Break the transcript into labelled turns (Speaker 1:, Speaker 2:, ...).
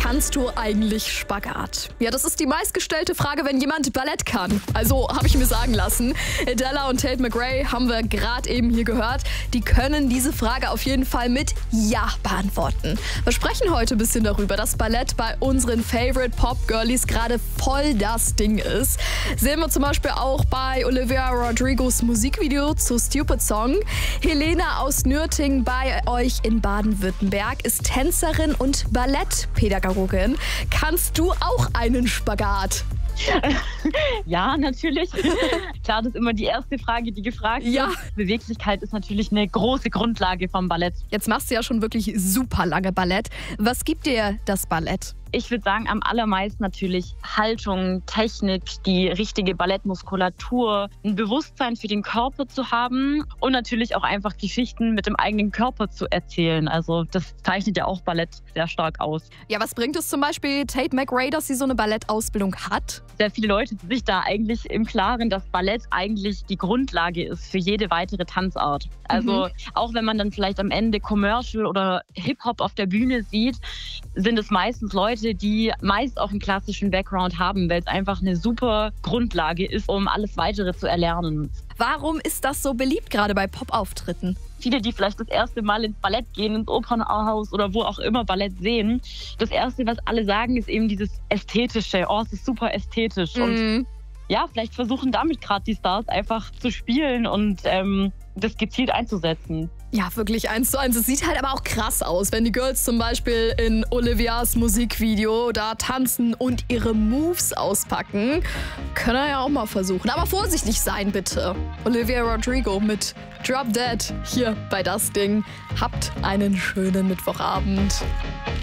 Speaker 1: Kannst du eigentlich Spagat? Ja, das ist die meistgestellte Frage, wenn jemand Ballett kann. Also habe ich mir sagen lassen. Adela und Tate McRae haben wir gerade eben hier gehört. Die können diese Frage auf jeden Fall mit Ja beantworten. Wir sprechen heute ein bisschen darüber, dass Ballett bei unseren Favorite Pop-Girlies gerade voll das Ding ist. Sehen wir zum Beispiel auch bei Olivia Rodrigos Musikvideo zu Stupid Song. Helena aus Nürtingen bei euch in Baden-Württemberg ist Tänzerin und Ballettpädagogin. Kannst du auch einen Spagat?
Speaker 2: Ja, natürlich. Klar, das ist immer die erste Frage, die gefragt wird.
Speaker 1: Ja.
Speaker 2: Beweglichkeit ist natürlich eine große Grundlage vom Ballett.
Speaker 1: Jetzt machst du ja schon wirklich super lange Ballett. Was gibt dir das Ballett?
Speaker 2: Ich würde sagen, am allermeisten natürlich Haltung, Technik, die richtige Ballettmuskulatur, ein Bewusstsein für den Körper zu haben und natürlich auch einfach Geschichten mit dem eigenen Körper zu erzählen. Also das zeichnet ja auch Ballett sehr stark aus.
Speaker 1: Ja, was bringt es zum Beispiel Tate McRae, dass sie so eine Ballettausbildung hat?
Speaker 2: Sehr viele Leute sind sich da eigentlich im Klaren, dass Ballett eigentlich die Grundlage ist für jede weitere Tanzart. Also auch wenn man dann vielleicht am Ende Commercial oder Hip-Hop auf der Bühne sieht, sind es meistens Leute, die meist auch einen klassischen Background haben, weil es einfach eine super Grundlage ist, um alles Weitere zu erlernen.
Speaker 1: Warum ist das so beliebt, gerade bei Pop-Auftritten?
Speaker 2: Viele, die vielleicht das erste Mal ins Ballett gehen, ins Opernhaus oder wo auch immer Ballett sehen, das Erste, was alle sagen, ist eben dieses Ästhetische. Oh, es ist super ästhetisch. Und ja, vielleicht versuchen damit gerade die Stars einfach zu spielen und das gezielt einzusetzen.
Speaker 1: Ja, wirklich 1:1. Es sieht halt aber auch krass aus, wenn die Girls zum Beispiel in Olivias Musikvideo da tanzen und ihre Moves auspacken. Können wir ja auch mal versuchen. Aber vorsichtig sein, bitte. Olivia Rodrigo mit Drop Dead hier bei Das Ding. Habt einen schönen Mittwochabend.